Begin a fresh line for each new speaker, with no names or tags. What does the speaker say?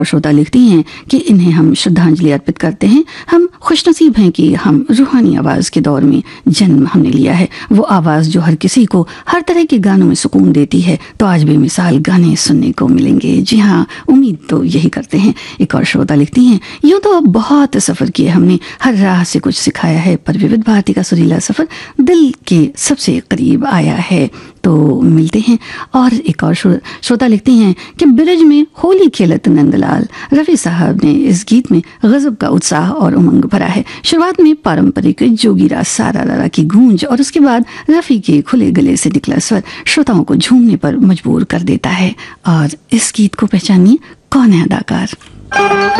श्रोता लिखती हैं कि इन्हें हम श्रद्धांजलि अर्पित करते हैं। हम खुशनसीब हैं कि हम रूहानी आवाज़ के दौर में जन्म हमने लिया है। वो आवाज़ जो हर किसी को हर तरह के गानों में सुकून देती है। तो आज बेमिसाल गाने सुनने को मिलेंगे। जी हाँ, उम्मीद तो यही करते हैं। एक और श्रोता लिखती हैं, यूँ तो बहुत सफ़र किए हमने, हर राह से कुछ सिखाया है, पर विविध भारती का सुरीला सफ़र दिल के सबसे करीब आया है। तो मिलते हैं। और एक और श्रोता लिखती हैं कि ब्रिज में होली खेलत नंदलाल, रफ़ी साहब ने इस गीत में गज़ब का उत्साह और उमंग भरा है। शुरुआत में पारंपरिक जोगीरा सारा रारा की गूंज और उसके बाद रफ़ी के खुले गले से निकला स्वर श्रोताओं को झूमने पर मजबूर कर देता है। और इस गीत को पहचानिए, कौन है अदाकार?